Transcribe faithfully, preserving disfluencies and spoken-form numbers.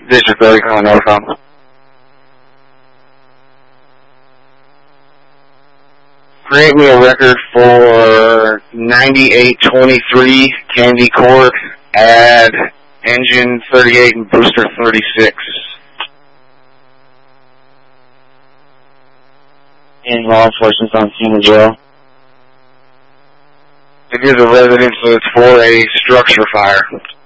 District thirty, calling Norcom. Create me a record for ninety-eight twenty-three Candy Court. Add engine thirty-eight and booster thirty-six. And law enforcement's on scene as well. It is a residence, so it's for a structure fire.